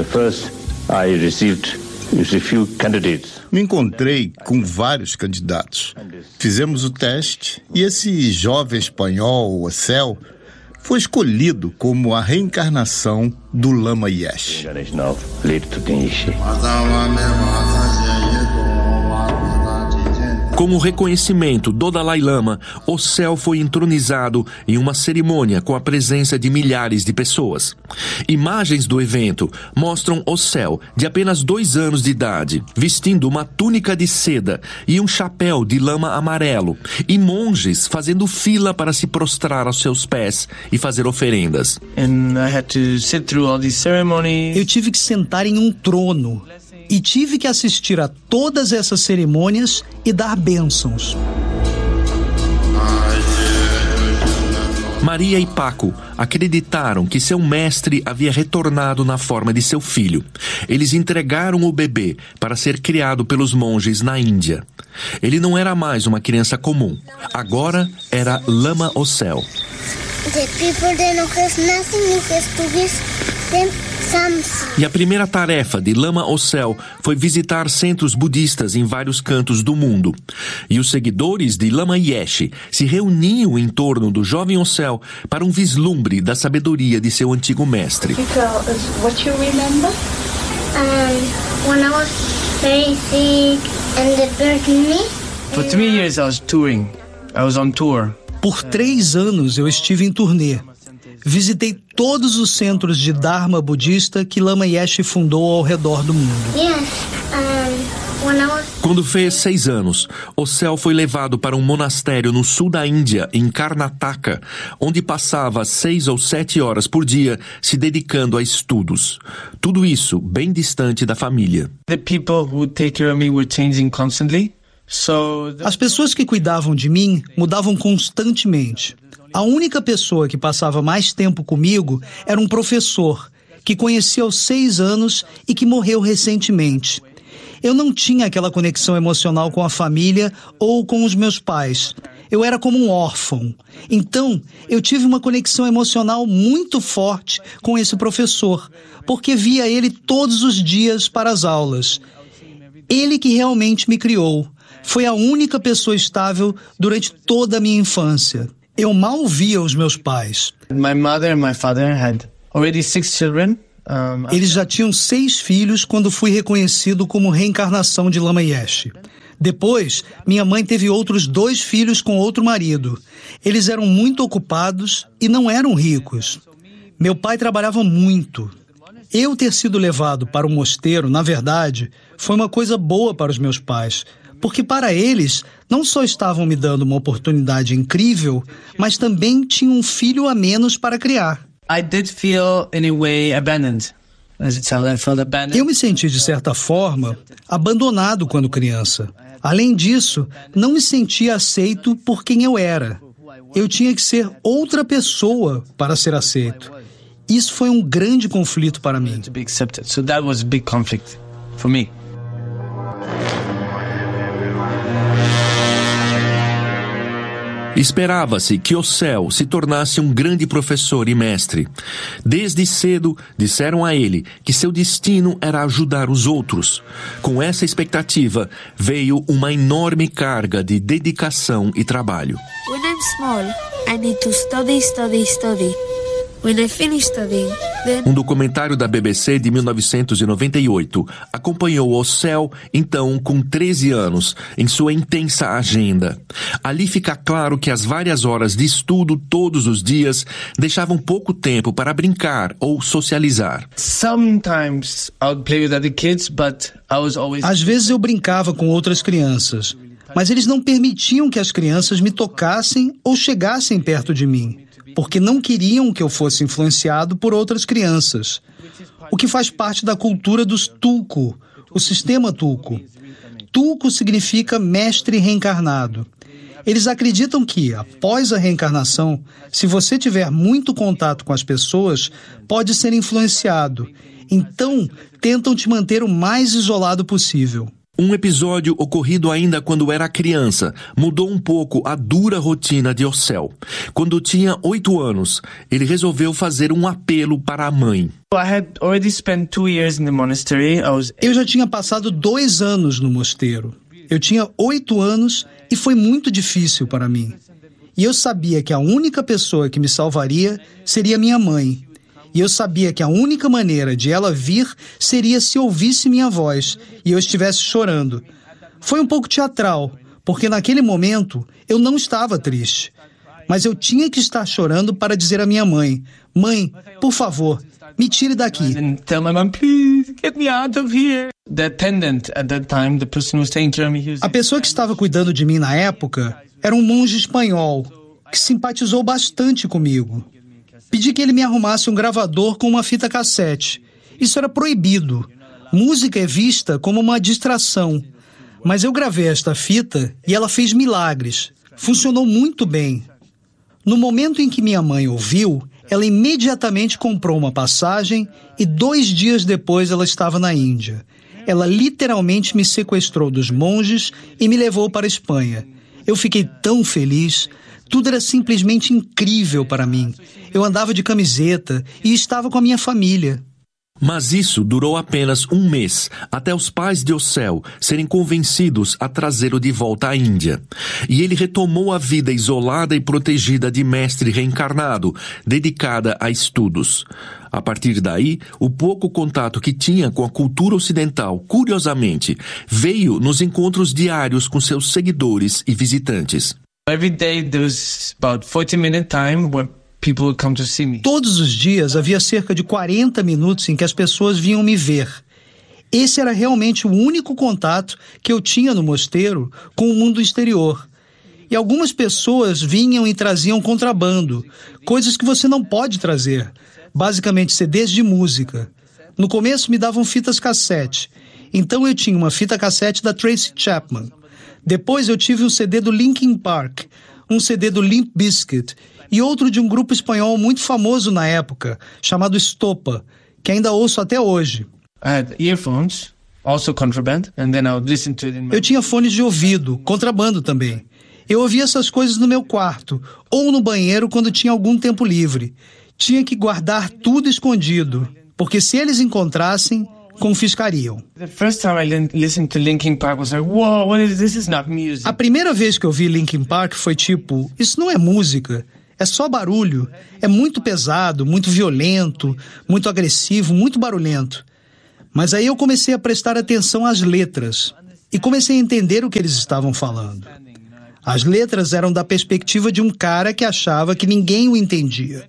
S15: Me encontrei com vários candidatos. Fizemos o teste e esse jovem espanhol, o Céu, foi escolhido como a reencarnação do Lama Yeshe.
S11: Como reconhecimento do Dalai Lama, o Céu foi entronizado em uma cerimônia com a presença de milhares de pessoas. Imagens do evento mostram o Céu, de apenas 2 anos de idade, vestindo uma túnica de seda e um chapéu de lama amarelo, e monges fazendo fila para se prostrar aos seus pés e fazer oferendas.
S14: Eu tive que sentar em um trono. E tive que assistir a todas essas cerimônias e dar bênçãos.
S11: Maria e Paco acreditaram que seu mestre havia retornado na forma de seu filho. Eles entregaram o bebê para ser criado pelos monges na Índia. Ele não era mais uma criança comum. Agora era Lama o Céu.
S16: The people they don't have nothing, you have to give them something.
S11: E a primeira tarefa de Lama o Céu foi visitar centros budistas em vários cantos do mundo. E os seguidores de Lama Yeshe se reuniam em torno do jovem o Céu para um vislumbre da sabedoria de seu antigo mestre.
S16: What you remember? When I was very sick and they buried me.
S13: For 3 years I was touring. I was on tour.
S14: Por 3 anos eu estive em turnê. Visitei todos os centros de Dharma budista que Lama Yeshe fundou ao redor do mundo.
S11: Quando fez 6 anos, o Céu foi levado para um monastério no sul da Índia, em Karnataka, onde passava 6 ou 7 horas por dia se dedicando a estudos. Tudo isso bem distante da família.
S13: The people who take care of me were changing constantly.
S14: As pessoas que cuidavam de mim mudavam constantemente. A única pessoa que passava mais tempo comigo era um professor, que conheci aos 6 anos e que morreu recentemente. Eu não tinha aquela conexão emocional com a família ou com os meus pais. Eu era como um órfão. Então, eu tive uma conexão emocional muito forte com esse professor, porque via ele todos os dias para as aulas. Ele que realmente me criou. Foi a única pessoa estável durante toda a minha infância. Eu mal via os meus pais.
S13: My mother and my father had already 6 children.
S14: Eles já tinham 6 filhos quando fui reconhecido como reencarnação de Lama Yeshe. Depois, minha mãe teve outros 2 filhos com outro marido. Eles eram muito ocupados e não eram ricos. Meu pai trabalhava muito. Eu ter sido levado para o mosteiro, na verdade, foi uma coisa boa para os meus pais, porque para eles não só estavam me dando uma oportunidade incrível, mas também tinham um filho a menos para criar.
S13: I did feel, in a way, abandoned. As a child, I felt abandoned.
S14: Eu me senti, de certa forma, abandonado quando criança. Além disso, não me sentia aceito por quem eu era. Eu tinha que ser outra pessoa para ser aceito. Isso foi um grande conflito para mim.
S13: To be accepted. So that was a big conflict for me.
S11: Esperava-se que Ocel se tornasse um grande professor e mestre. Desde cedo, disseram a ele que seu destino era ajudar os outros. Com essa expectativa, veio uma enorme carga de dedicação e trabalho.
S16: When I'm small, I need to study. When I finish studying, then...
S11: Um documentário da BBC de 1998 acompanhou Ocel, então, com 13 anos, em sua intensa agenda. Ali fica claro que as várias horas de estudo todos os dias deixavam pouco tempo para brincar ou socializar.
S13: Sometimes I would play with other kids, but I was always...
S14: Às vezes eu brincava com outras crianças, mas eles não permitiam que as crianças me tocassem ou chegassem perto de mim, porque não queriam que eu fosse influenciado por outras crianças. O que faz parte da cultura dos Tulku, o sistema Tulku. Tulku significa mestre reencarnado. Eles acreditam que, após a reencarnação, se você tiver muito contato com as pessoas, pode ser influenciado. Então, tentam te manter o mais isolado possível.
S11: Um episódio ocorrido ainda quando era criança mudou um pouco a dura rotina de Ocel. Quando tinha 8 anos, ele resolveu fazer um apelo para a mãe.
S14: Eu já tinha passado 2 anos no mosteiro. Eu tinha 8 anos e foi muito difícil para mim. E eu sabia que a única pessoa que me salvaria seria minha mãe. E eu sabia que a única maneira de ela vir seria se ouvisse minha voz e eu estivesse chorando. Foi um pouco teatral, porque naquele momento eu não estava triste. Mas eu tinha que estar chorando para dizer à minha mãe: "Mãe, por favor, me tire daqui." A pessoa que estava cuidando de mim na época era um monge espanhol que simpatizou bastante comigo. Pedi que ele me arrumasse um gravador com uma fita cassete. Isso era proibido. Música é vista como uma distração. Mas eu gravei esta fita e ela fez milagres. Funcionou muito bem. No momento em que minha mãe ouviu, ela imediatamente comprou uma passagem e 2 dias depois ela estava na Índia. Ela literalmente me sequestrou dos monges e me levou para a Espanha. Eu fiquei tão feliz. Tudo era simplesmente incrível para mim. Eu andava de camiseta e estava com a minha família.
S11: Mas isso durou apenas 1 mês, até os pais de Ocel serem convencidos a trazê-lo de volta à Índia. E ele retomou a vida isolada e protegida de mestre reencarnado, dedicada a estudos. A partir daí, o pouco contato que tinha com a cultura ocidental, curiosamente, veio nos encontros diários com seus seguidores e visitantes.
S13: Every day there was about 40-minute time where people would come to see me.
S14: Todos os dias havia cerca de 40 minutos em que as pessoas vinham me ver. Esse era realmente o único contato que eu tinha no mosteiro com o mundo exterior. E algumas pessoas vinham e traziam contrabando, coisas que você não pode trazer, basicamente CDs de música. No começo me davam fitas cassete, então eu tinha uma fita cassete da Tracy Chapman. Depois eu tive um CD do Linkin Park, um CD do Limp Bizkit e outro de um grupo espanhol muito famoso na época, chamado Estopa, que ainda ouço até hoje.
S13: I had earphones, also contraband, and then I would listen to it in my...
S14: Eu tinha fones de ouvido, contrabando também. Eu ouvia essas coisas no meu quarto ou no banheiro quando tinha algum tempo livre. Tinha que guardar tudo escondido, porque se eles encontrassem, confiscariam.
S13: The first time I listened to Linkin Park was like, whoa, what is this? This is not music.
S14: A primeira vez que eu vi Linkin Park foi tipo, isso não é música, é só barulho. É muito pesado, muito violento, muito agressivo, muito barulhento. Mas aí eu comecei a prestar atenção às letras e comecei a entender o que eles estavam falando. As letras eram da perspectiva de um cara que achava que ninguém o entendia.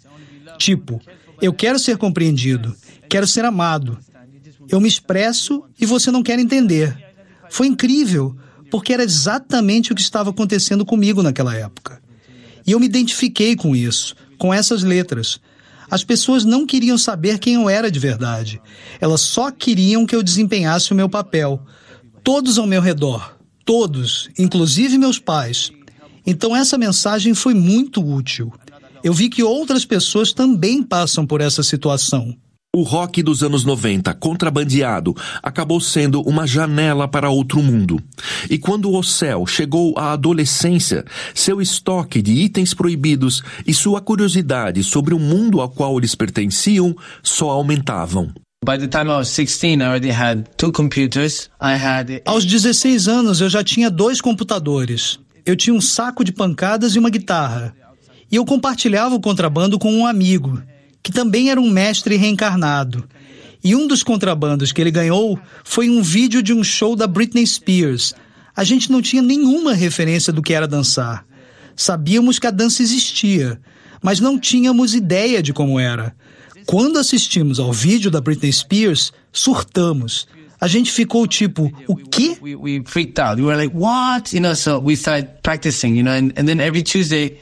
S14: Tipo, eu quero ser compreendido, quero ser amado. Eu me expresso e você não quer entender. Foi incrível, porque era exatamente o que estava acontecendo comigo naquela época. E eu me identifiquei com isso, com essas letras. As pessoas não queriam saber quem eu era de verdade. Elas só queriam que eu desempenhasse o meu papel. Todos ao meu redor. Todos, inclusive meus pais. Então essa mensagem foi muito útil. Eu vi que outras pessoas também passam por essa situação.
S11: O rock dos anos 90, contrabandeado, acabou sendo uma janela para outro mundo. E quando Ocel chegou à adolescência, seu estoque de itens proibidos e sua curiosidade sobre o mundo ao qual eles pertenciam só aumentavam.
S13: By the time I was 16, I already had 2 computers.
S14: Aos 16 anos, eu já tinha 2 computadores. Eu tinha um saco de pancadas e uma guitarra. E eu compartilhava o contrabando com um amigo, que também era um mestre reencarnado. E um dos contrabandos que ele ganhou foi um vídeo de um show da Britney Spears. A gente não tinha nenhuma referência do que era dançar. Sabíamos que a dança existia, mas não tínhamos ideia de como era. Quando assistimos ao vídeo da Britney Spears, surtamos. A gente ficou tipo, o quê?
S13: We freaked out. We were like, what? So we started practicing, and then every Tuesday,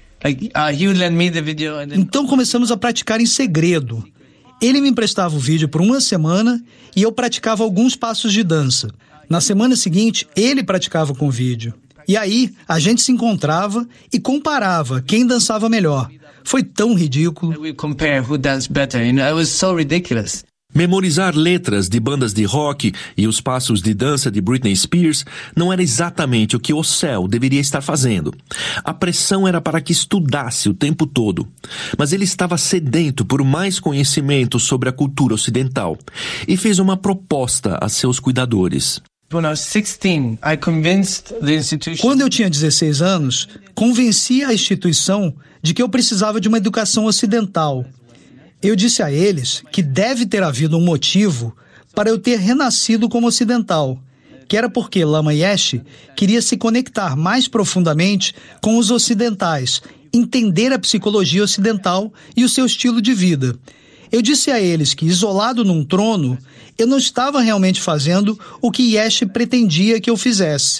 S13: he would lend me the video.
S14: Então começamos a praticar em segredo. Ele me emprestava o vídeo por uma semana e eu praticava alguns passos de dança. Na semana seguinte, ele praticava com o vídeo. E aí, a gente se encontrava e comparava quem dançava melhor. Foi tão ridículo.
S13: We compare who danced better, It was so ridiculous.
S11: Memorizar letras de bandas de rock e os passos de dança de Britney Spears não era exatamente o que Ocel deveria estar fazendo. A pressão era para que estudasse o tempo todo. Mas ele estava sedento por mais conhecimento sobre a cultura ocidental e fez uma proposta a seus cuidadores.
S14: Quando eu tinha 16 anos, convenci a instituição de que eu precisava de uma educação ocidental. Eu disse a eles que deve ter havido um motivo para eu ter renascido como ocidental, que era porque Lama Yeshe queria se conectar mais profundamente com os ocidentais, entender a psicologia ocidental e o seu estilo de vida. Eu disse a eles que, isolado num trono, eu não estava realmente fazendo o que Yeshe pretendia que eu fizesse.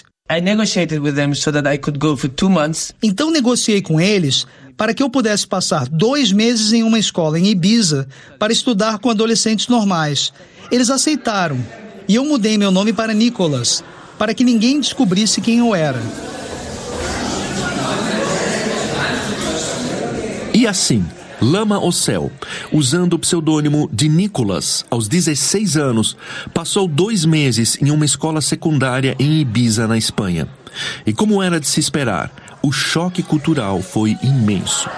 S14: Então negociei com eles para que eu pudesse passar 2 meses em uma escola em Ibiza para estudar com adolescentes normais. Eles aceitaram e eu mudei meu nome para Nicholas, para que ninguém descobrisse quem eu era.
S11: E assim, Lama Ocel, usando o pseudônimo de Nicholas, aos 16 anos, passou 2 meses em uma escola secundária em Ibiza, na Espanha. E como era de se esperar, o choque cultural foi imenso.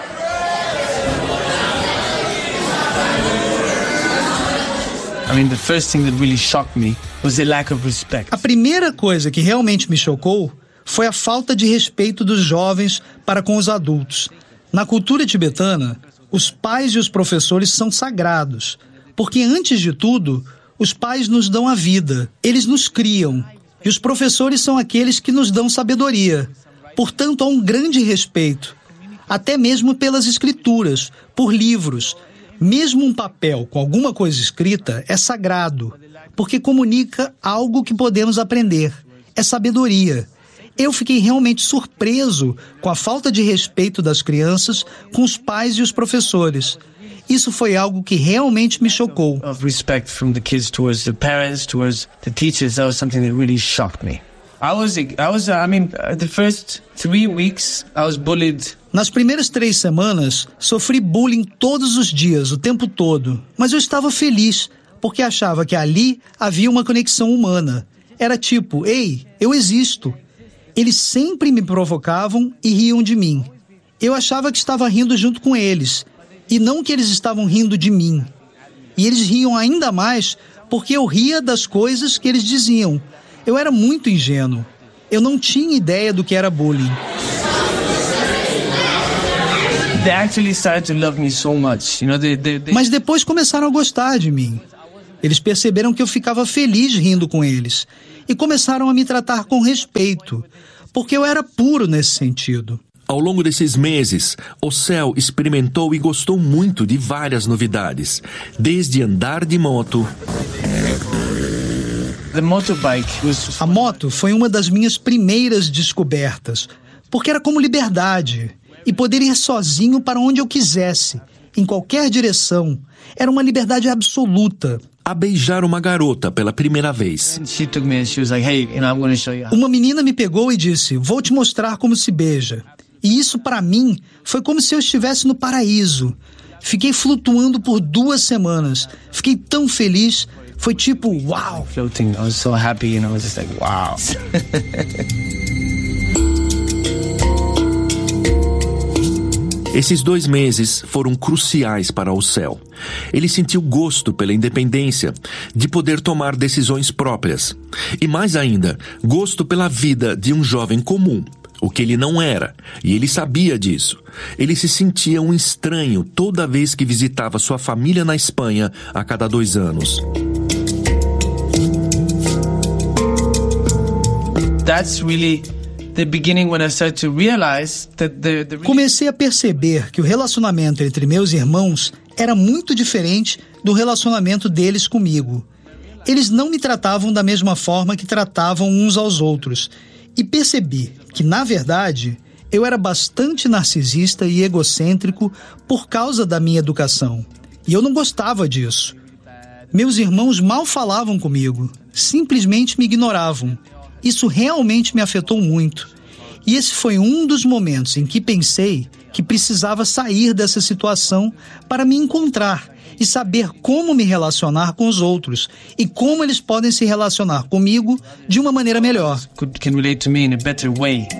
S14: A primeira coisa que realmente me chocou foi a falta de respeito dos jovens para com os adultos. Na cultura tibetana, os pais e os professores são sagrados, porque antes de tudo, os pais nos dão a vida, eles nos criam, e os professores são aqueles que nos dão sabedoria. Portanto, há um grande respeito, até mesmo pelas escrituras, por livros. Mesmo um papel com alguma coisa escrita é sagrado, porque comunica algo que podemos aprender. É sabedoria. Eu fiquei realmente surpreso com a falta de respeito das crianças com os pais e os professores. Isso foi algo que realmente me chocou.
S13: The first 3 weeks I was bullied
S14: Nas primeiras 3 semanas, sofri bullying todos os dias, o tempo todo. Mas eu estava feliz, porque achava que ali havia uma conexão humana. Era tipo, ei, eu existo. Eles sempre me provocavam e riam de mim. Eu achava que estava rindo junto com eles, e não que eles estavam rindo de mim. E eles riam ainda mais porque eu ria das coisas que eles diziam. Eu era muito ingênuo. Eu não tinha ideia do que era bullying.
S13: They actually started to love me so much.
S14: Mas depois começaram a gostar de mim. Eles perceberam que eu ficava feliz rindo com eles e começaram a me tratar com respeito, porque eu era puro nesse sentido.
S11: Ao longo desses meses, Ocel experimentou e gostou muito de várias novidades, desde andar de moto.
S14: A moto foi uma das minhas primeiras descobertas, porque era como liberdade e poder ir sozinho para onde eu quisesse, em qualquer direção. Era uma liberdade absoluta.
S11: A beijar uma garota pela primeira vez.
S14: Uma menina me pegou e disse, vou te mostrar como se beija. E isso para mim foi como se eu estivesse no paraíso. Fiquei flutuando por 2 semanas. Fiquei tão feliz. Foi tipo, uau!
S13: Floating, I was so happy and I was just like, wow.
S11: Esses 2 meses foram cruciais para Ocel. Ele sentiu gosto pela independência, de poder tomar decisões próprias. E mais ainda, gosto pela vida de um jovem comum, o que ele não era, e ele sabia disso. Ele se sentia um estranho toda vez que visitava sua família na Espanha a cada 2 anos.
S13: That's really the beginning when I started to realize that
S14: Comecei a perceber que o relacionamento entre meus irmãos era muito diferente do relacionamento deles comigo. Eles não me tratavam da mesma forma que tratavam uns aos outros. E percebi que, na verdade, eu era bastante narcisista e egocêntrico por causa da minha educação. E eu não gostava disso. Meus irmãos mal falavam comigo, simplesmente me ignoravam. Isso realmente me afetou muito. E esse foi um dos momentos em que pensei que precisava sair dessa situação para me encontrar e saber como me relacionar com os outros e como eles podem se relacionar comigo de uma maneira melhor.
S13: Can relate to me in a better way.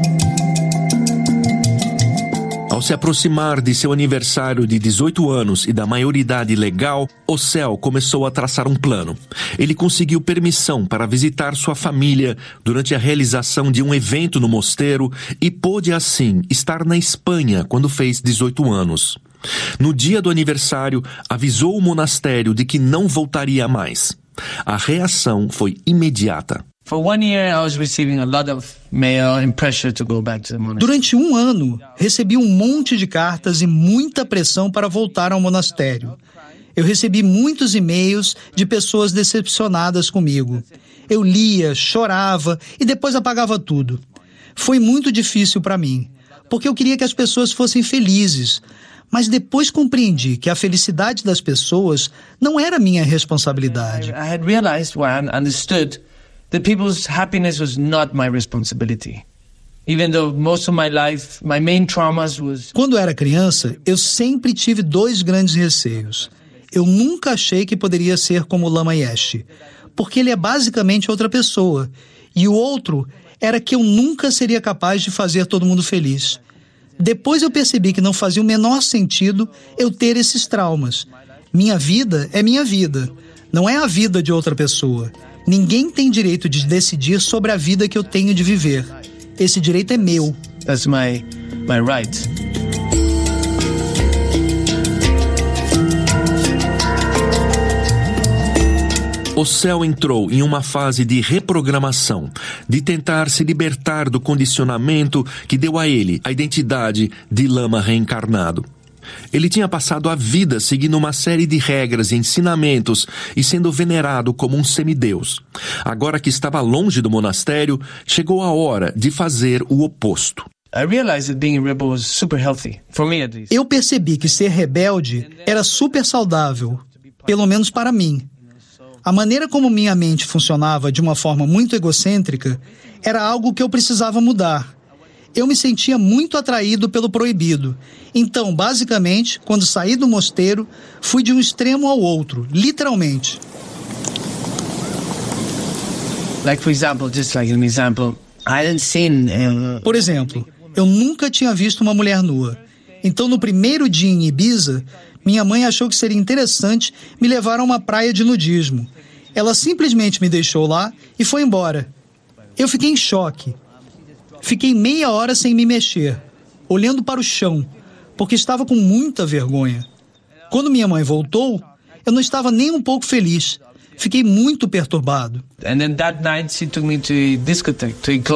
S11: Ao se aproximar de seu aniversário de 18 anos e da maioridade legal, Ocel começou a traçar um plano. Ele conseguiu permissão para visitar sua família durante a realização de um evento no mosteiro e pôde, assim, estar na Espanha quando fez 18 anos. No dia do aniversário, avisou o monastério de que não voltaria mais. A reação foi imediata.
S13: For 1 year, I was receiving a lot of mail and pressure to go back to the monastery.
S14: Durante 1 ano, recebi um monte de cartas e muita pressão para voltar ao monastério. Eu recebi muitos e-mails de pessoas decepcionadas comigo. Eu lia, chorava e depois apagava tudo. Foi muito difícil para mim, porque eu queria que as pessoas fossem felizes. Mas depois compreendi que a felicidade das pessoas não era minha responsabilidade.
S13: I had realized, understood that people's happiness was not my responsibility. Even though most of my life, my main traumas was...
S14: Quando era criança, eu sempre tive 2 grandes receios. Eu nunca achei que poderia ser como Lama Yeshe, porque ele é basicamente outra pessoa. E o outro era que eu nunca seria capaz de fazer todo mundo feliz. Depois eu percebi que não fazia o menor sentido eu ter esses traumas. Minha vida é minha vida, não é a vida de outra pessoa. Ninguém tem direito de decidir sobre a vida que eu tenho de viver. Esse direito é meu.
S13: That's my right.
S11: Ocel entrou em uma fase de reprogramação, de tentar se libertar do condicionamento que deu a ele a identidade de lama reencarnado. Ele tinha passado a vida seguindo uma série de regras e ensinamentos e sendo venerado como um semideus. Agora que estava longe do monastério, chegou a hora de fazer o oposto.
S14: Eu percebi que ser rebelde era super saudável, pelo menos para mim. A maneira como minha mente funcionava de uma forma muito egocêntrica era algo que eu precisava mudar. eu me sentia muito atraído pelo proibido. Então, basicamente, quando saí do mosteiro, fui de um extremo ao outro, literalmente. Por exemplo, eu nunca tinha visto uma mulher nua. Então, no primeiro dia em Ibiza, minha mãe achou que seria interessante me levar a uma praia de nudismo. Ela simplesmente me deixou lá e foi embora. Eu fiquei em choque. Fiquei meia hora sem me mexer, olhando para o chão, porque estava com muita vergonha. Quando minha mãe voltou, eu não estava nem um pouco feliz. Fiquei muito perturbado.
S13: And then that night she took me to a discotheque, to a club.